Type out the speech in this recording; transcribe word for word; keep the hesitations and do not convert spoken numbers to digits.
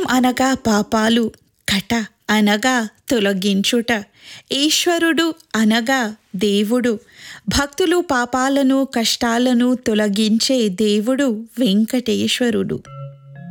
క్షయం అనగా పాపాలు, కట అనగా తొలగించుట. ఈశ్వరుడు అనగా దేవుడు. భక్తులు పాపాలను కష్టాలను తొలగించే దేవుడు వెంకటేశ్వరుడు.